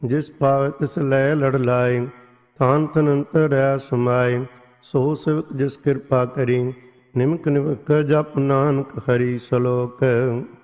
ਜਿਸ ਭਾਵੈ ਤਿਸ ਲੈ ਲੜ ਲਾਏ। ਥਾਨ ਤਨੰਤਰੈ ਸਮਾਏ, ਸੋ ਸਿਵਕ ਜਿਸ ਕਿਰਪਾ ਕਰੀ। ਨਿਮਕ ਨਿਮਕ ਜਪ ਨਾਨਕ ਹਰੀ। ਸ਼ਲੋਕ।